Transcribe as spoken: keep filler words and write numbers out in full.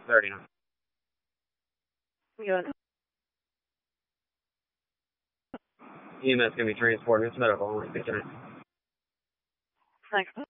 thirty now. Yeah. E M S going to be transporting. It's medical. I want to speak to it. Thanks.